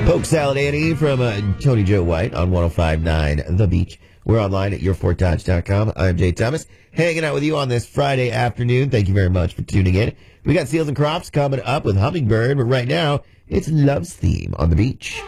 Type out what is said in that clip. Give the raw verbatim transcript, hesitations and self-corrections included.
Poke Salad Annie from uh, Tony Joe White on one oh five point nine The Beach. We're online at your fort dodge dot com. I'm Jay Thomas, hanging out with you on this Friday afternoon. Thank you very much for tuning in. We got Seals and Crops coming up with Hummingbird, but right now, it's Love's Theme on the beach.